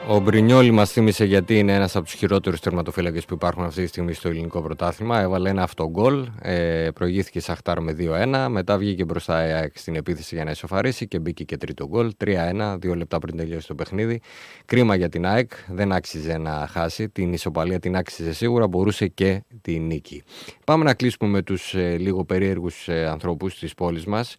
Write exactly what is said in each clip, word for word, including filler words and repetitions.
Ο Μπρινιόλι μας θύμισε γιατί είναι ένας από τους χειρότερους τερματοφύλακες που υπάρχουν αυτή τη στιγμή στο ελληνικό πρωτάθλημα. Έβαλε ένα αυτογκόλ, ε, προηγήθηκε Σαχτάρ με δύο ένα, μετά βγήκε μπροστά η ΑΕΚ στην επίθεση για να ισοφαρίσει και μπήκε και τρίτο γκολ, τρία ένα, δύο λεπτά πριν τελειώσει το παιχνίδι. Κρίμα για την ΑΕΚ, δεν άξιζε να χάσει, την ισοπαλία την άξιζε σίγουρα, μπορούσε και τη νίκη. Πάμε να κλείσουμε με τους ε, λίγο περίεργους ε, ανθρώπους της πόλης μας.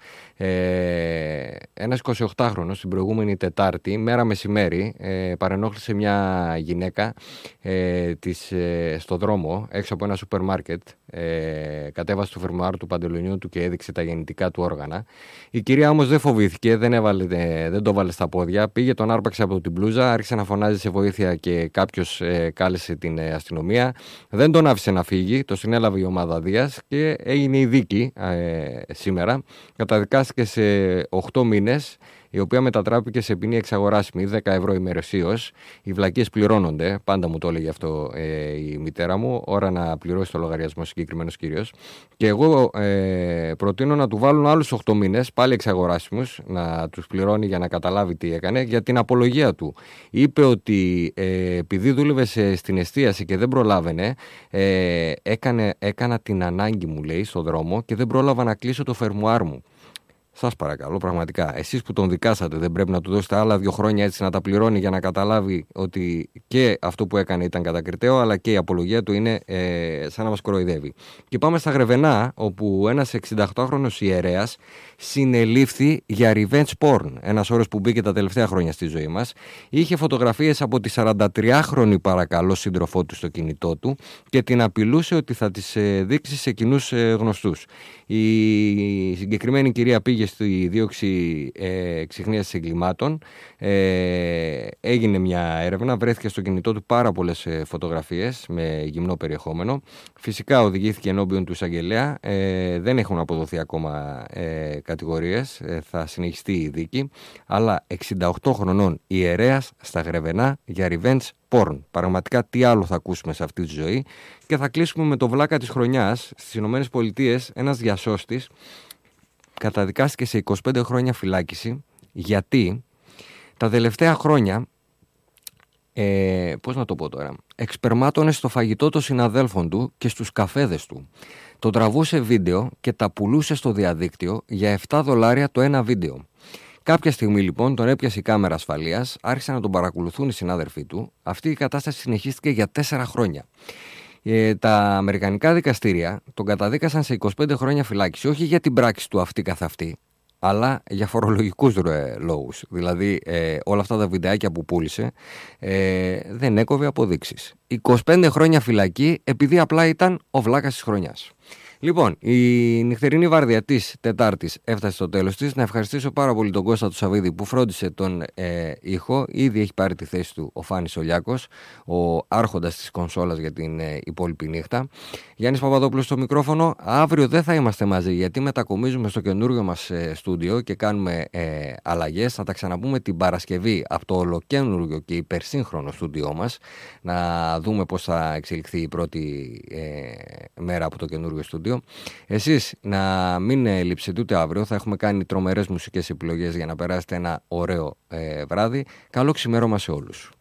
Ε, ένας εικοσιοκτάχρονος την προηγούμενη Τετάρτη, μέρα μεσημέρι, ε, παρενόχλησε μια γυναίκα ε, της, ε, στο δρόμο έξω από ένα σούπερ μάρκετ. Ε, κατέβασε το φερμουάρ του παντελονιού του και έδειξε τα γεννητικά του όργανα. Η κυρία όμως δεν φοβήθηκε, δεν, έβαλε, δεν το βάλε στα πόδια, πήγε, τον άρπαξε από την μπλούζα, άρχισε να φωνάζει σε βοήθεια και κάποιος ε, κάλεσε την ε, αστυνομία. Δεν τον άφησε να φύγει, το συνέλαβε η ομάδα Δίας και έγινε η δίκη ε, σήμερα. Καταδικάστηκε σε οκτώ μήνες, η οποία μετατράπηκε σε ποινή εξαγοράσιμη, δέκα ευρώ ημερησίως. Οι βλακίες πληρώνονται, πάντα μου το έλεγε αυτό ε, η μητέρα μου, ώρα να πληρώσει το λογαριασμό συγκεκριμένος κύριος. Και εγώ ε, προτείνω να του βάλουν άλλους οκτώ μήνες, πάλι εξαγοράσιμους, να τους πληρώνει για να καταλάβει τι έκανε, για την απολογία του. Είπε ότι ε, επειδή δούλευε στην εστίαση και δεν προλάβαινε, ε, έκανε, έκανα την ανάγκη μου, λέει, στο δρόμο και δεν πρόλαβα να κλείσω το φερμουάρ μου. Σας παρακαλώ, πραγματικά, εσείς που τον δικάσατε δεν πρέπει να του δώσετε άλλα δύο χρόνια έτσι να τα πληρώνει για να καταλάβει ότι και αυτό που έκανε ήταν κατακριτέο, αλλά και η απολογία του είναι ε, σαν να μας κοροϊδεύει. Και πάμε στα Γρεβενά, όπου ένας εξηνταοκτάχρονος ιερέας συνελήφθη για revenge porn, ένας όρος που μπήκε τα τελευταία χρόνια στη ζωή μας. Είχε φωτογραφίες από τη σαραντατριάχρονη παρακαλώ σύντροφό του στο κινητό του και την απειλούσε ότι θα τις ε, δείξει σε κοινούς ε, γνωστούς. Η συγκεκριμένη κυρία πήγε στη δίωξη ε, εξιχνίας εγκλημάτων, ε, έγινε μια έρευνα, βρέθηκε στο κινητό του πάρα πολλές ε, φωτογραφίες με γυμνό περιεχόμενο. Φυσικά οδηγήθηκε ενώπιον του εισαγγελέα, ε, δεν έχουν αποδοθεί ακόμα ε, κατηγορίες, ε, θα συνεχιστεί η δίκη, αλλά εξήντα οκτώ χρονών ιερέας στα Γρεβενά για revenge porn. Πραγματικά τι άλλο θα ακούσουμε σε αυτή τη ζωή. Και θα κλείσουμε με το βλάκα της χρονιάς. Στις Ηνωμένες Πολιτείες ένας διασώστης καταδικάστηκε σε είκοσι πέντε χρόνια φυλάκιση, γιατί τα τελευταία χρόνια, ε, πώς να το πω τώρα, εξπερμάτωνε στο φαγητό των συναδέλφων του και στους καφέδες του. Το τραβούσε βίντεο και τα πουλούσε στο διαδίκτυο για επτά δολάρια το ένα βίντεο. Κάποια στιγμή λοιπόν τον έπιασε η κάμερα ασφαλείας, άρχισαν να τον παρακολουθούν οι συνάδελφοί του. Αυτή η κατάσταση συνεχίστηκε για τέσσερα χρόνια. Ε, τα αμερικανικά δικαστήρια τον καταδίκασαν σε είκοσι πέντε χρόνια φυλάκιση, όχι για την πράξη του αυτή καθ' αυτή, αλλά για φορολογικούς ε, λόγους. Δηλαδή ε, όλα αυτά τα βιντεάκια που πούλησε ε, δεν έκοβε αποδείξεις. είκοσι πέντε χρόνια φυλακή επειδή απλά ήταν ο βλάκας της χρονιάς. Λοιπόν, η νυχτερινή βάρδια της Τετάρτης έφτασε στο τέλος της. Να ευχαριστήσω πάρα πολύ τον Κώστα του Σαββίδη που φρόντισε τον ε, ήχο. Ήδη έχει πάρει τη θέση του ο Φάνης Ολιάκος, ο άρχοντας της κονσόλας για την ε, υπόλοιπη νύχτα. Γιάννης Παπαδόπουλος στο μικρόφωνο. Αύριο δεν θα είμαστε μαζί γιατί μετακομίζουμε στο καινούριο μας ε, στούντιο και κάνουμε ε, αλλαγές. Θα τα ξαναπούμε την Παρασκευή από το ολοκένουργιο και υπερσύγχρονο στούντιό μας. Να δούμε πώς θα εξελιχθεί η πρώτη ε, μέρα από το καινούριο στούντιο. Εσείς να μην λείψετε ούτε αύριο, θα έχουμε κάνει τρομερές μουσικές επιλογές για να περάσετε ένα ωραίο ε, βράδυ. Καλό ξημέρωμα σε όλους.